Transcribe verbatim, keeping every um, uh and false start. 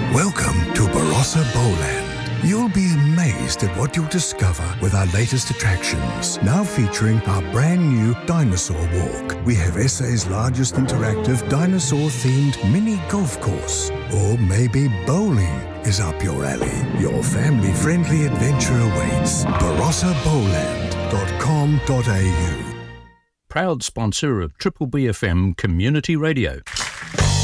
Welcome to Barossa Bowland. You'll be amazed at what you'll discover with our latest attractions. Now featuring our brand new Dinosaur Walk. We have S A's largest interactive dinosaur-themed mini golf course. Or maybe bowling is up your alley. Your family-friendly adventure awaits. barossa bowland dot com dot a u. Proud sponsor of Triple B F M Community Radio.